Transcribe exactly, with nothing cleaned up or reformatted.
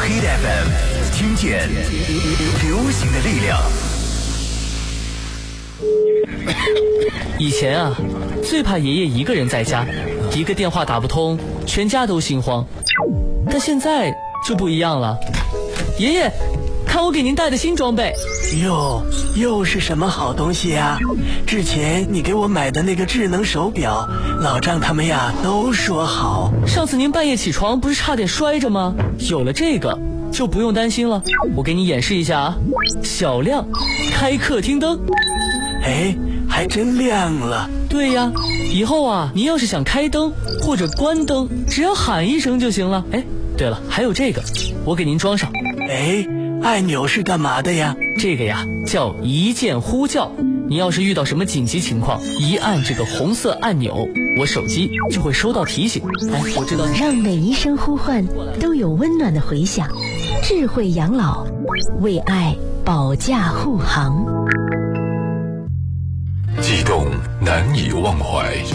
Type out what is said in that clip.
Hit F M， 听见流行的力量。 以前啊，最怕爷爷一个人在家，一个电话打不通，全家都心慌。但现在就不一样了，爷爷，看我给您带的新装备。 哟，又是什么好东西呀？之前你给我买的那个智能手表，老张他们呀都说好。 上次您半夜起床不是差点摔着吗？有了这个就不用担心了。我给你演示一下啊，小亮开客厅灯。 哎，还真亮了。 对呀，以后啊，您要是想开灯或者关灯，只要喊一声就行了。哎，对了，还有这个，我给您装上。 哎，按钮是干嘛的呀？ 这个呀叫一键呼叫，你要是遇到什么紧急情况，一按这个红色按钮，我手机就会收到提醒。哎，我知道你让每一声呼唤都有温暖的回响。智慧养老，为爱保驾护航。 悸动难以忘怀，